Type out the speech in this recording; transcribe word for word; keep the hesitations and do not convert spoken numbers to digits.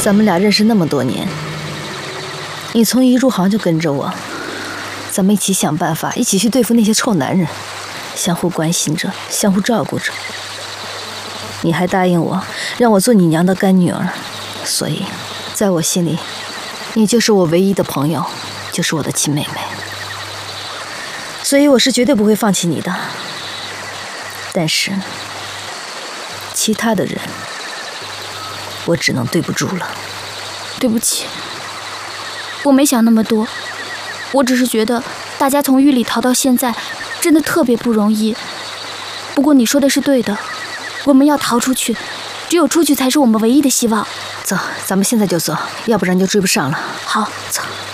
咱们俩认识那么多年，你从一入行就跟着我，咱们一起想办法，一起去对付那些臭男人，相互关心着，相互照顾着。你还答应我，让我做你娘的干女儿，所以，在我心里，你就是我唯一的朋友，就是我的亲妹妹。所以我是绝对不会放弃你的。但是，其他的人，我只能对不住了。 对不起，我没想那么多，我只是觉得大家从狱里逃到现在，真的特别不容易。不过你说的是对的，我们要逃出去，只有出去才是我们唯一的希望。 走，咱们现在就走，要不然就追不上了。 好， 走。